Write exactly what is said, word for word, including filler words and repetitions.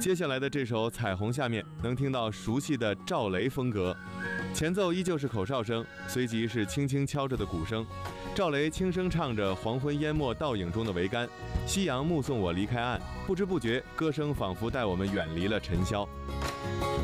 接下来的这首《彩虹》下面能听到熟悉的赵雷风格，前奏依旧是口哨声，随即是轻轻敲着的鼓声。赵雷轻声唱着黄昏淹没倒影中的桅杆，夕阳目送我离开岸，不知不觉歌声仿佛带我们远离了尘嚣。